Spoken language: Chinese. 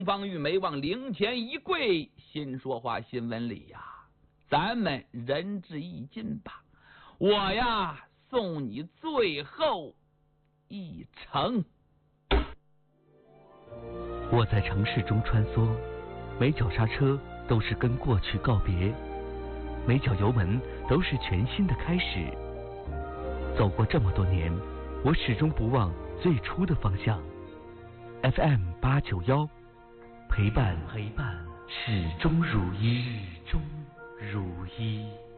方玉梅往灵前一跪，心说话，心问理呀，咱们仁至义尽吧。我呀，送你最后一程。 我在城市中穿梭，每脚刹车都是跟过去告别，每脚油门都是全新的开始。走过这么多年，我始终不忘最初的方向。FM891，陪伴，始终如一。